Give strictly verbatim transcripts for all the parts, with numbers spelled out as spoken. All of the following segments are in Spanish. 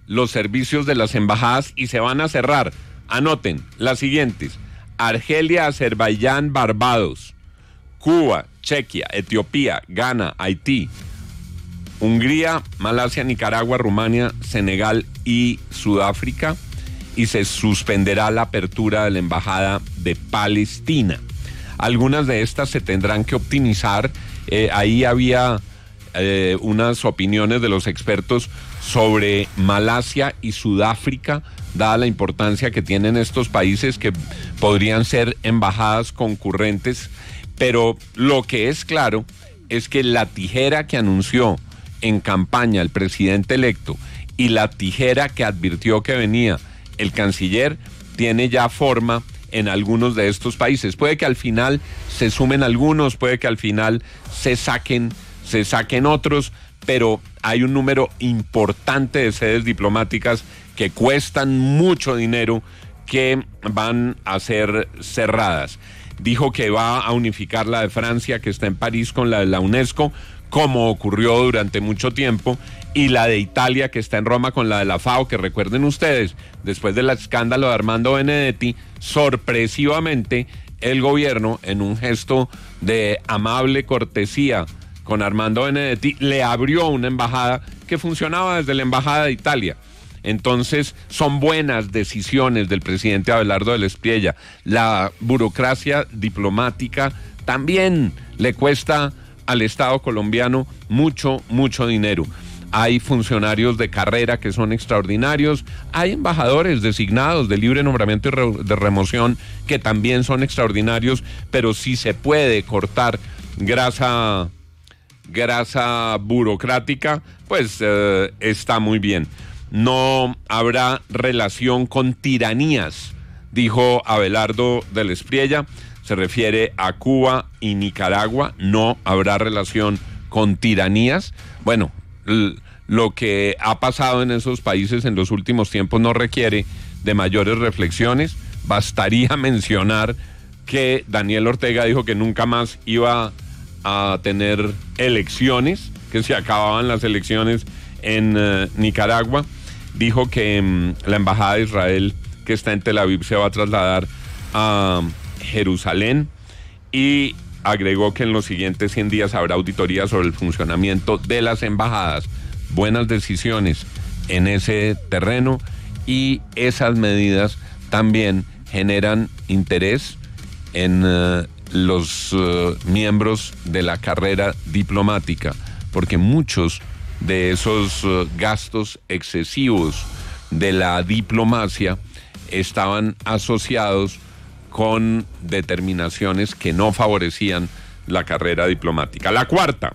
los servicios de las embajadas y se van a cerrar. Anoten las siguientes: Argelia, Azerbaiyán, Barbados, Cuba, Chequia, Etiopía, Ghana, Haití, Hungría, Malasia, Nicaragua, Rumania, Senegal y Sudáfrica, y se suspenderá la apertura de la embajada de Palestina. Algunas de estas se tendrán que optimizar. Eh, ahí había eh, unas opiniones de los expertos sobre Malasia y Sudáfrica, dada la importancia que tienen estos países que podrían ser embajadas concurrentes, pero lo que es claro es que la tijera que anunció en campaña el presidente electo y la tijera que advirtió que venía el canciller tiene ya forma en algunos de estos países. Puede que al final se sumen algunos, puede que al final se saquen, se saquen otros, pero hay un número importante de sedes diplomáticas que cuestan mucho dinero que van a ser cerradas. Dijo que va a unificar la de Francia, que está en París, con la de la UNESCO, como ocurrió durante mucho tiempo, y la de Italia, que está en Roma, con la de la FAO, que recuerden ustedes, después del escándalo de Armando Benedetti, sorpresivamente el gobierno, en un gesto de amable cortesía con Armando Benedetti, le abrió una embajada que funcionaba desde la embajada de Italia. Entonces, son buenas decisiones del presidente Abelardo del Espriella. La burocracia diplomática también le cuesta al Estado colombiano mucho, mucho dinero. Hay funcionarios de carrera que son extraordinarios, hay embajadores designados de libre nombramiento y re- de remoción que también son extraordinarios, pero si se puede cortar grasa, grasa burocrática, pues eh, está muy bien. No habrá relación con tiranías, dijo Abelardo del Espriella. Se refiere a Cuba y Nicaragua. No habrá relación con tiranías. Bueno, l- lo que ha pasado en esos países en los últimos tiempos no requiere de mayores reflexiones. Bastaría mencionar que Daniel Ortega dijo que nunca más iba a tener elecciones, que se acababan las elecciones en uh, Nicaragua. Dijo que um, la embajada de Israel, que está en Tel Aviv, se va a trasladar a Jerusalén, y agregó que en los siguientes cien días habrá auditoría sobre el funcionamiento de las embajadas. Buenas decisiones en ese terreno, y esas medidas también generan interés en uh, los uh, miembros de la carrera diplomática, porque muchos de esos uh, gastos excesivos de la diplomacia estaban asociados con determinaciones que no favorecían la carrera diplomática. La cuarta.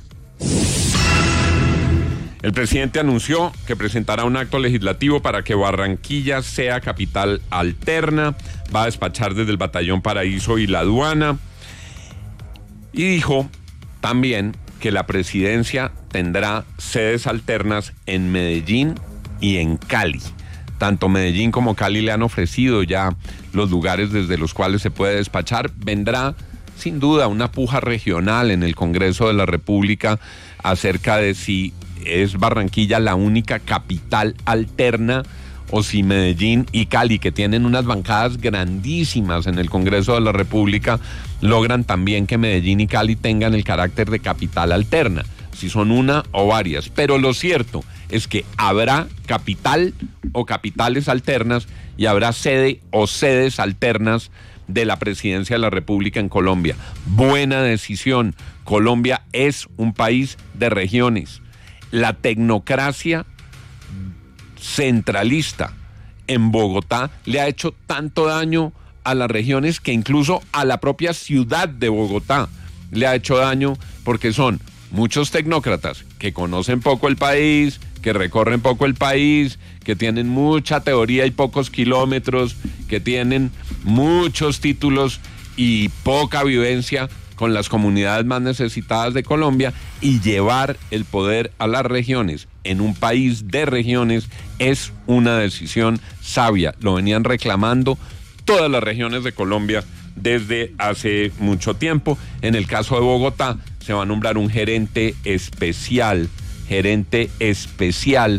El presidente anunció que presentará un acto legislativo para que Barranquilla sea capital alterna. Va a despachar desde el Batallón Paraíso y la aduana. Y dijo también que la presidencia tendrá sedes alternas en Medellín y en Cali. Tanto Medellín como Cali le han ofrecido ya los lugares desde los cuales se puede despachar. Vendrá sin duda una puja regional en el Congreso de la República acerca de si es Barranquilla la única capital alterna o si Medellín y Cali, que tienen unas bancadas grandísimas en el Congreso de la República, logran también que Medellín y Cali tengan el carácter de capital alterna, si son una o varias. Pero lo cierto es que habrá capital o capitales alternas y habrá sede o sedes alternas de la presidencia de la República en Colombia. Buena decisión. Colombia es un país de regiones. La tecnocracia centralista en Bogotá le ha hecho tanto daño a las regiones que incluso a la propia ciudad de Bogotá le ha hecho daño, porque son muchos tecnócratas que conocen poco el país, que recorren poco el país, que tienen mucha teoría y pocos kilómetros, que tienen muchos títulos y poca vivencia con las comunidades más necesitadas de Colombia, y llevar el poder a las regiones en un país de regiones es una decisión sabia. Lo venían reclamando todas las regiones de Colombia desde hace mucho tiempo. En el caso de Bogotá se va a nombrar un gerente especial, gerente especial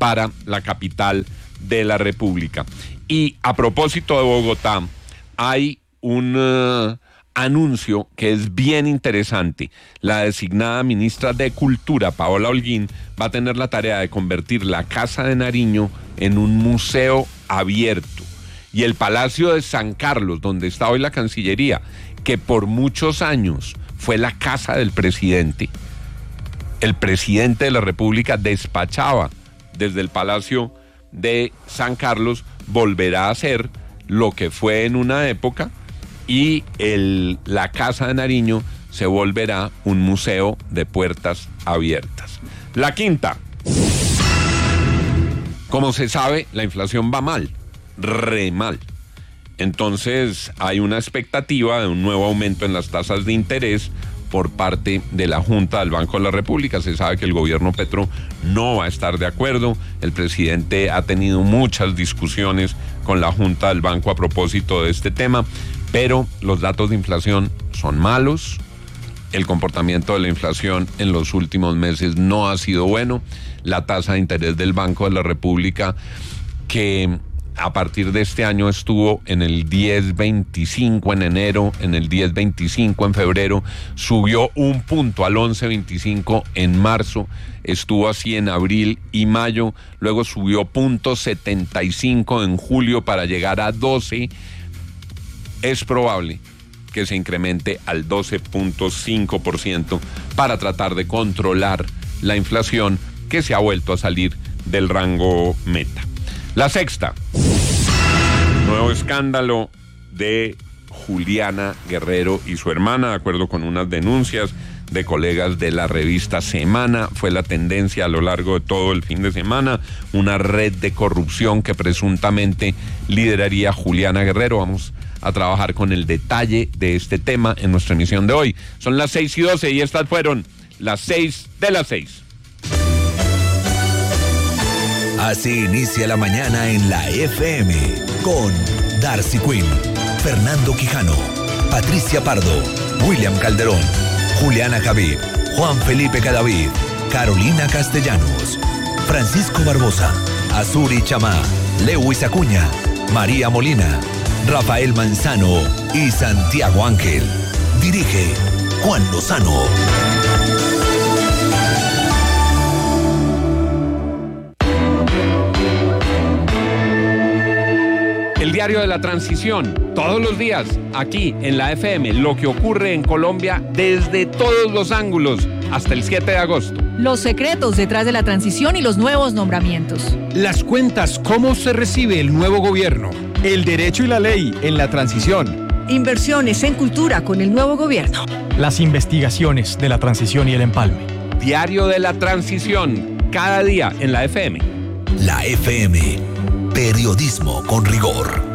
para la capital de la República. Y a propósito de Bogotá, hay un uh, anuncio que es bien interesante. La designada ministra de Cultura, Paola Holguín, va a tener la tarea de convertir la Casa de Nariño en un museo abierto. Y el Palacio de San Carlos, donde está hoy la Cancillería, que por muchos años fue la casa del presidente, el presidente de la República despachaba desde el Palacio de San Carlos, volverá a ser lo que fue en una época, y el, la Casa de Nariño se volverá un museo de puertas abiertas. La quinta. Como se sabe, la inflación va mal, re mal. Entonces hay una expectativa de un nuevo aumento en las tasas de interés por parte de la Junta del Banco de la República. Se sabe que el gobierno Petro no va a estar de acuerdo. El presidente ha tenido muchas discusiones con la Junta del Banco a propósito de este tema, pero los datos de inflación son malos. El comportamiento de la inflación en los últimos meses no ha sido bueno. La tasa de interés del Banco de la República, que a partir de este año estuvo en el diez veinticinco en enero, en el diez veinticinco en febrero, subió un punto al once veinticinco en marzo, estuvo así en abril y mayo, luego subió punto setenta y cinco en julio para llegar a doce. Es probable que se incremente al doce punto cinco por ciento para tratar de controlar la inflación, que se ha vuelto a salir del rango meta. La sexta. Nuevo escándalo de Juliana Guerrero y su hermana, de acuerdo con unas denuncias de colegas de la revista Semana. Fue la tendencia a lo largo de todo el fin de semana, una red de corrupción que presuntamente lideraría Juliana Guerrero. Vamos a trabajar con el detalle de este tema en nuestra emisión de hoy. Son las seis y doce y estas fueron las seis de las seis. Así inicia la mañana en la F M con Darcy Quinn, Fernando Quijano, Patricia Pardo, William Calderón, Juliana Javid, Juan Felipe Cadavid, Carolina Castellanos, Francisco Barbosa, Azuri Chamá, Lewis Acuña, María Molina, Rafael Manzano y Santiago Ángel. Dirige Juan Lozano. El diario de la transición, todos los días, aquí en la F M, lo que ocurre en Colombia desde todos los ángulos, hasta el siete de agosto. Los secretos detrás de la transición y los nuevos nombramientos. Las cuentas, cómo se recibe el nuevo gobierno. El derecho y la ley en la transición. Inversiones en cultura con el nuevo gobierno. Las investigaciones de la transición y el empalme. Diario de la transición, cada día en la F M. La F M, periodismo con rigor.